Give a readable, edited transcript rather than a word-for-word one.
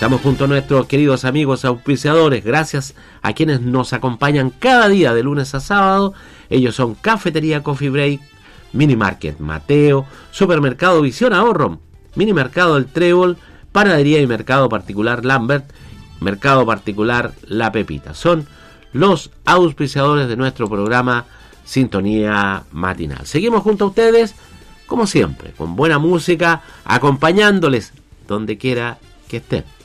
Estamos junto a nuestros queridos amigos auspiciadores, gracias a quienes nos acompañan cada día de lunes a sábado. Ellos son Cafetería Coffee Break, Mini Market Mateo, Supermercado Visión Ahorro, Mini Mercado El Trébol, Panadería y Mercado Particular Lambert, Mercado Particular La Pepita. Son los auspiciadores de nuestro programa Sintonía Matinal. Seguimos junto a ustedes, como siempre, con buena música, acompañándoles donde quiera que estén.